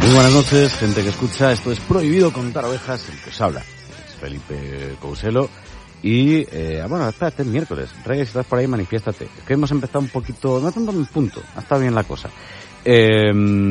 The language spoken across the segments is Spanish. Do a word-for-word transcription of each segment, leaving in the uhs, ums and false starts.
Muy buenas noches, gente que escucha. Esto es Prohibido Contar Ovejas, el que os habla es Felipe Couselo. Y, eh, bueno, espérate, es miércoles. Reyes, si estás por ahí, manifiéstate. Es que hemos empezado un poquito, no tanto en el punto, ha estado bien la cosa. Eh,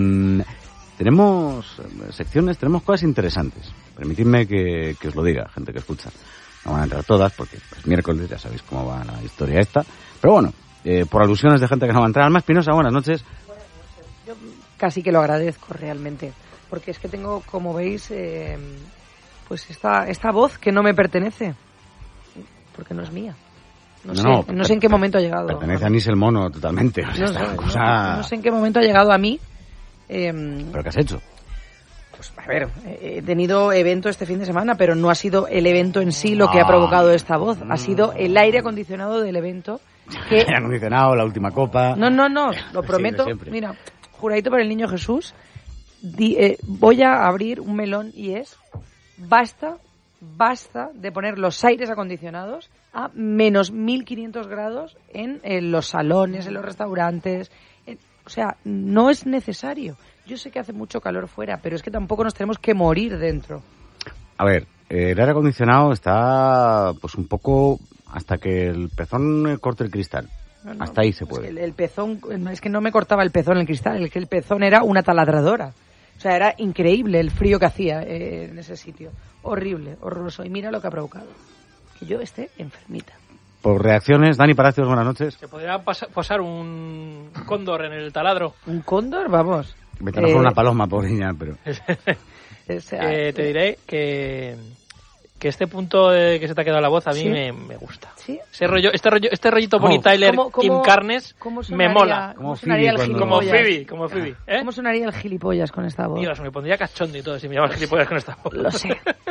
tenemos secciones, tenemos cosas interesantes. Permitidme que, que os lo diga, gente que escucha. No van a entrar todas, porque es miércoles, ya sabéis cómo va la historia esta. Pero bueno, eh, por alusiones de gente que no va a entrar. Alma Espinosa, buenas noches. Yo casi que lo agradezco realmente, porque es que tengo, como veis, eh, pues esta, esta voz que no me pertenece. Porque no es mía. No, no, sé, no, no sé en qué momento ha llegado. Pertenece a Nis el mono totalmente. O sea, no, sé, cosa... no, no sé en qué momento ha llegado a mí. Eh, ¿Pero qué has hecho? Pues a ver, he tenido evento este fin de semana, pero no ha sido el evento en sí lo que ha provocado esta voz. Ha sido el aire acondicionado del evento. Que... El aire acondicionado, la última copa. No, no, no, lo prometo. Mira, juradito por el niño Jesús, di, eh, voy a abrir un melón y es, basta... Basta de poner los aires acondicionados a menos mil quinientos grados en, en los salones, en los restaurantes. En, o sea, no es necesario. Yo sé que hace mucho calor fuera, pero es que tampoco nos tenemos que morir dentro. A ver, el aire acondicionado está pues un poco hasta que el pezón corte el cristal. No, no, hasta ahí se puede. Es que el, el pezón, es que no me cortaba el pezón el cristal, el que el pezón era una taladradora. O sea, era increíble el frío que hacía eh, en ese sitio. Horrible, horroroso. Y mira lo que ha provocado. Que yo esté enfermita. Por reacciones, Dani Palacios, buenas noches. ¿Se podría pas- posar un cóndor en el taladro? ¿Un cóndor? Vamos. Me trajo eh... una paloma, pobre niña, pero... o sea, eh, te diré que... que este punto de que se te ha quedado la voz a mí ¿sí? me, me gusta. ¿Sí? Ese rollo, este rollo, este rollito Bonnie Tyler, ¿Cómo, cómo, Kim Carnes, me mola. ¿Cómo sonaría el cuando... Como Phoebe, como Phoebe. ¿Eh? ¿Cómo sonaría el gilipollas con esta voz? Dios, me pondría cachondo y todo si me llamas gilipollas con esta voz. Lo sé.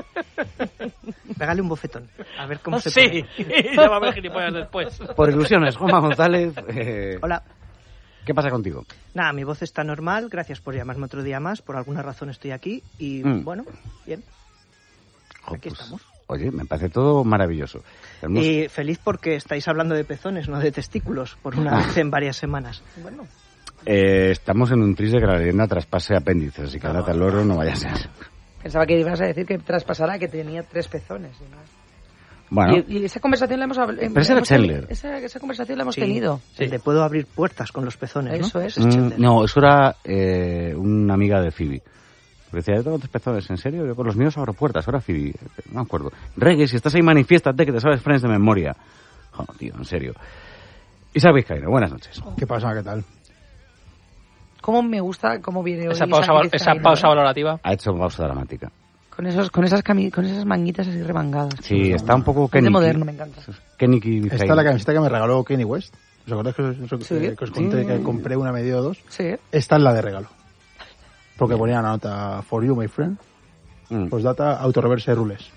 Pégale un bofetón, a ver cómo se sí, pone. Sí, llámame gilipollas después. Por ilusiones, Juanma González. Eh... Hola. ¿Qué pasa contigo? Nada, mi voz está normal, gracias por llamarme otro día más, por alguna razón estoy aquí y mm. bueno, bien. Jo, aquí pues... estamos. Oye, me parece todo maravilloso. Hemos... Y feliz porque estáis hablando de pezones, no de testículos, por una vez en varias semanas. Bueno. Eh, estamos en un tris de que la leyenda traspase apéndices, así que no, andate al loro, no vaya a ser. Pensaba que ibas a decir que traspasara que tenía tres pezones. ¿No? Bueno. Y, y esa conversación la hemos hablado. Pero ese era Chandler. Esa, esa conversación la hemos sí, tenido. Sí. Te puedo abrir puertas con los pezones, ¿no? Eso es. Mm, no, eso era eh, una amiga de Phoebe. Decía, yo tengo tres pezones, ¿en serio? Yo con los míos abro puertas, ahora Phoebe, no me acuerdo. Reggae, si estás ahí, manifiéstate, que te sabes Friends de memoria. Joder, tío, en serio. Isaac Vizcaíno, buenas noches. ¿Qué pasa? ¿Qué tal? ¿Cómo me gusta cómo viene hoy esa pausa, val- esa pausa ¿eh? valorativa? Ha hecho pausa dramática. Con esos, con esas cami- con esas manguitas así remangadas. Sí, está un poco Kenny. De moderno, me encanta. Kenny Vizcaíno. Esta es la camiseta que me regaló Kanye West. ¿Os acordáis que os, sí. que, que os conté sí. que compré una media o dos? Sí. Esta es la de regalo. Porque ponía una nota, for you, my friend. Mm. Postdata, autorreverse rules.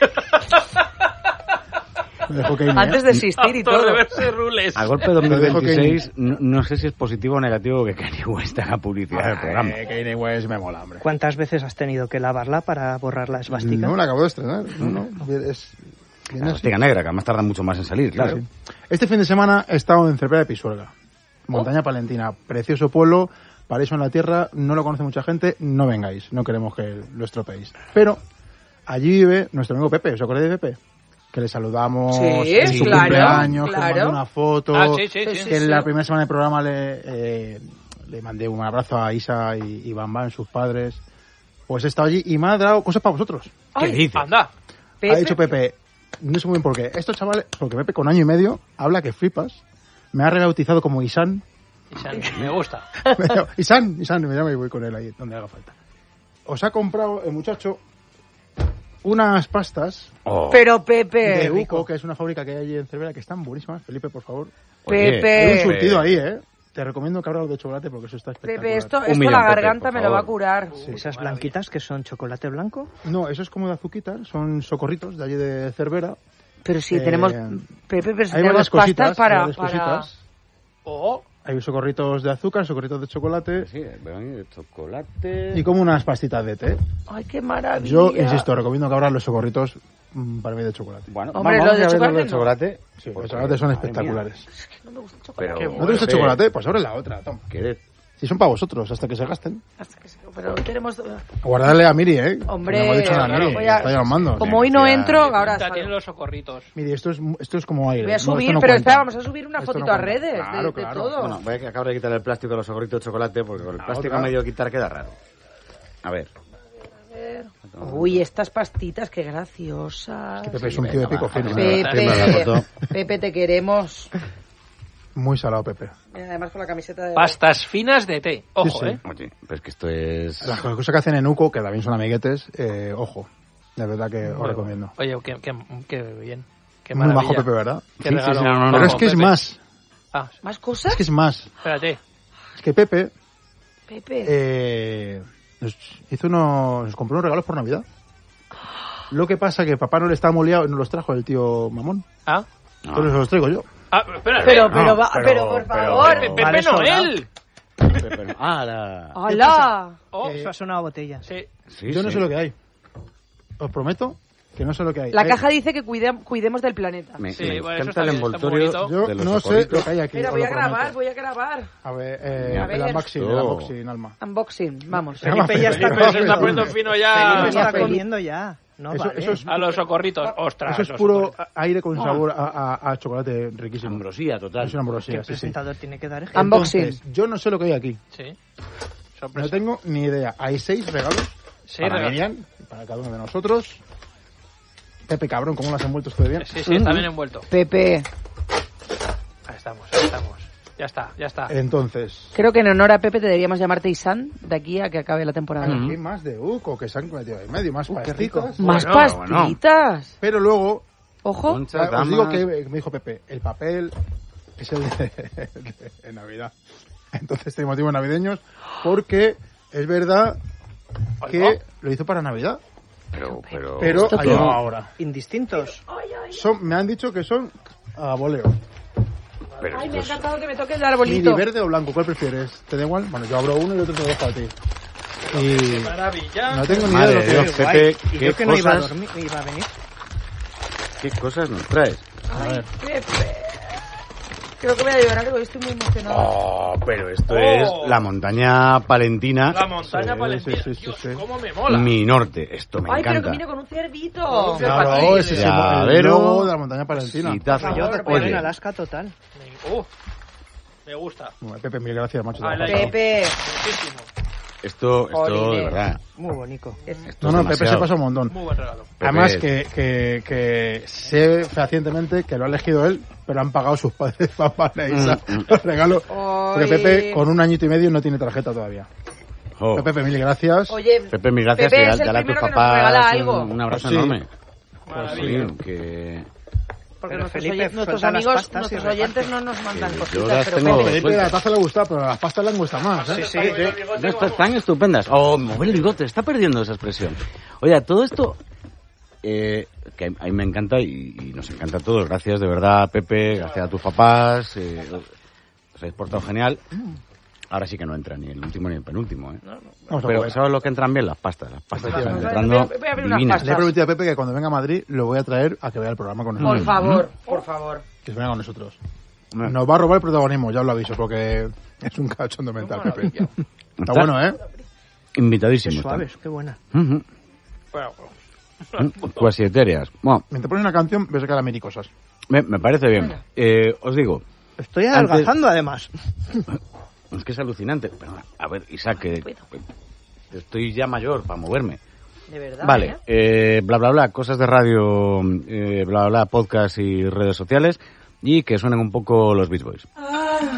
Antes de existir y todo. Autorreverse rules. A golpe de dos mil veintiséis, no, no sé si es positivo o negativo que Kanye West haga publicidad del programa. Eh, Kanye West me mola, hombre. ¿Cuántas veces has tenido que lavarla para borrar la esvástica? No, la acabo de estrenar. No, no, es... La esvástica negra, que además tarda mucho más en salir, claro. Sí. Este fin de semana he estado en Cervera de Pisuerga. Montaña oh. Palentina. Precioso pueblo. Paraíso en la tierra, no lo conoce mucha gente, no vengáis, no queremos que lo estropeéis. Pero allí vive nuestro amigo Pepe, ¿os acordáis de Pepe? Que le saludamos sí, en su claro, cumpleaños, claro. que le mandé una foto, ah, sí, sí, sí, que sí, en sí. la primera semana del programa le, eh, le mandé un abrazo a Isa y, y Bambán, sus padres. Pues he estado allí y me ha dado cosas para vosotros. ¿Qué dices? Anda. Ha dicho Pepe, no sé muy bien por qué, estos chavales, porque Pepe con año y medio habla que flipas, me ha rebautizado como Isan. Isan, me gusta. Isan, Isan, me llama y voy con él ahí donde haga falta. Os ha comprado el muchacho unas pastas. Oh. Pero Pepe. De Uco, que es una fábrica que hay allí en Cervera que están buenísimas. Felipe, por favor. Pepe. Hay un surtido ahí, ¿eh? Te recomiendo que abras los de chocolate porque eso está espectacular. Pepe, esto, esto la garganta Pepe, me lo va a curar. Sí. ¿Esas blanquitas que son chocolate blanco? No, eso es como de azuquita, son socorritos de allí de Cervera. Pero si eh, tenemos, Pepe, pero si hay tenemos cositas, pastas para... Hay para... Oh. Hay socorritos de azúcar, socorritos de chocolate. Sí, de chocolate. Y como unas pastitas de té. Ay, qué maravilla. Yo, insisto, recomiendo que abras los socorritos mmm, para mí de chocolate. Bueno, hombre, vamos los de a ver chocolate. Los de chocolate. Sí, los chocolates son espectaculares. Es que no me gusta el chocolate. Pero, ¿no te gusta el chocolate? Pues abre la otra, toma. ¿Qué? Si son para vosotros, hasta que se gasten. Hasta que se... Pero tenemos... Guardarle a Miri, ¿eh? Hombre, no hemos dicho nada a Miri, voy a... está llamando. Como hoy no entro, ahora... Tiene los socorritos. Miri, esto es, esto es como aire. Voy a subir, no, no pero cuenta. espera, vamos a subir una Esto fotito no a cuenta. redes Claro, de, claro. de todo. Bueno, voy a que acabar de quitar el plástico de los socorritos de chocolate porque con el La plástico otra. medio quitar queda raro. A ver. Uy, estas pastitas, qué graciosas. Que Pepe es un tío de pico fino. Pepe, ¿eh? Firma la foto. Pepe, te queremos. Muy salado, Pepe. Mira, además con la camiseta de... Pastas finas de té. Ojo, Sí, sí. ¿eh? Oye, pues que esto es... Las cosas que hacen en Uco, que también son amiguetes, eh, ojo. De verdad que os recomiendo. Oye, qué, qué, qué bien. Qué Muy maravilla. bajo Pepe, ¿verdad? Qué Sí, sí, regalo. sí, no, no, no. Pero es que es Pepe. más. Ah, ¿Más cosas? Es que es más. espérate. Es que Pepe Pepe. eh, nos hizo unos, nos compró unos regalos por Navidad. Lo que pasa que papá no le estaba moleado y nos los trajo el tío Mamón. Ah, Entonces los traigo yo. ah espérate. Pero, pero, No, va- pero- pero, por pero- favor. Pepe Vale, Noel. ¡Ah, la... ¡Hola! Oh, Eso ha sonado a botella. sí. Sí, Yo no sí. sé lo que hay. Os prometo que no sé lo que hay. La Hay- caja dice que cuide- cuidemos del planeta. Me, Sí, me bueno, eso encanta está el bien, está muy envoltorio bonito. Yo de los no sé socoritos. lo que hay aquí. Mira, os voy lo a grabar, prometo. voy a grabar. A ver, eh, A ver. el unboxing, el Oh. unboxing, Alma. Unboxing, vamos. Felipe ya está Felipe se está comiendo. poniendo fino Felipe ya. está Felipe. comiendo ya. No, Eso- vale. eso es- A los socorritos. Ostras. Eso es los puro socorritos. aire con sabor a, a- a chocolate riquísimo. Ambrosía total. Es una ambrosía, ¿Qué sí, sí. presentador tiene que dar ejemplo? Unboxing. Entonces, yo no sé lo que hay aquí. Sí. No Sorpresa. tengo ni idea. Hay seis regalos Sí, para regalo. Miriam, para cada uno de nosotros. Pepe, cabrón, ¿cómo lo has envuelto esto de bien? Sí, sí, está bien envuelto. Pepe. Ahí estamos, ahí estamos. Ya está, ya está. Entonces, Creo que en honor a Pepe deberíamos llamarte Isan de aquí a que acabe la temporada. aquí más de Uco que se han metido ahí medio, más pastitas. Más Bueno, pastitas. Pero luego, Ojo. Concha, os digo damas. que me dijo Pepe, el papel es el de, de Navidad. Entonces tenemos motivos navideños porque es verdad que lo hizo para Navidad. Pero, pero... Pero ¿Esto ha qué? llegado ahora. Indistintos. Son, me han dicho que son a voleo. pero Ay, esto me ha es- encantado que me toque el Mini arbolito. verde o blanco, ¿cuál prefieres? ¿Te da igual? Bueno, yo abro uno y otro te lo dejo a ti. Y Maravilla. no tengo ni idea Madre de lo que de es. Dios, Qué Pepe, guay. Y ¿qué yo que no iba a cosas? dormir, iba a venir. ¿Qué cosas nos traes? A ver. Pepe. Creo que voy a llorar porque estoy muy emocionada. Oh, pero esto Oh. es la montaña palentina, La montaña Sí, palentina. sí, sí, Dios, sí, sí. cómo me mola. mi norte. Esto me Ay, pero que encanta. viene con un ciervito. Con un ciervo. Claro, ese es el, el Llavero. logo de la montaña palentina. Citazo. Yo te Oye, en Alaska total. Me- Uf, me gusta. Bueno, Pepe, mil gracias, macho. te Ay, lo has la- pasado. Pepe. Muchísimo. esto, esto de Jolines. verdad. Muy bonito. Esto No, no, es Pepe se demasiado. pasa un montón. Muy buen regalo. Pepe Además es- que, que, que sé fehacientemente que lo ha elegido él, pero han pagado sus padres papá e Isa Mm, mm. los regalos. Porque Ay. Pepe con un añito y medio no tiene tarjeta todavía. Jo. Pepe, mil gracias. Oye, Pepe, mil gracias. Pepe y es dale el a tus primero que nos papás regala un- algo. un abrazo Pues sí. enorme. Maravilla. Sí, que... porque Pero nuestros, Felipe, oyen- nuestros suelta las amigos, pastas y nuestros reparte. oyentes no nos mandan Sí, yo cositas, las pero tengo- Pepe. Felipe, la taza le gusta, pero las pastas le gustan más. ¿eh? Sí, sí. No, están, están estupendas. Oh, mover el bigote, está perdiendo esa expresión. Oye, todo esto, eh, que a mí me encanta y, y nos encanta a todos. Gracias de verdad, Pepe, gracias a tus papás. Eh, os habéis portado genial. Ahora sí que no entra ni el último ni el penúltimo. ¿eh? Vamos a Pero comer. ¿sabes lo que entran bien? Las pastas. Las pastas que están Efectivamente. entrando Voy a- voy a abrir unas divinas. pastas. Le he prometido a Pepe que cuando venga a Madrid lo voy a traer a que vea el programa con Por nosotros. favor, por favor. Que se venga con nosotros. Hombre. Nos va a robar el protagonismo, ya os lo aviso, porque es un cachondo mental, Pepe. Está bueno, ¿eh? Qué Invitadísimo. suaves, qué buena. Ujú. Bueno, Cuasi etéreas. Bueno, Mientras pones una canción, ves que la miri cosas. me, me parece bien. Eh, os digo, Estoy Antes- adelgazando además. es que es alucinante. Pero, a ver, Isaac, que estoy ya mayor para moverme. De verdad. Vale, ¿eh? eh, bla, bla, bla, cosas de radio, eh, bla, bla, bla, podcast y redes sociales, y que suenen un poco los Beach Boys. Ah,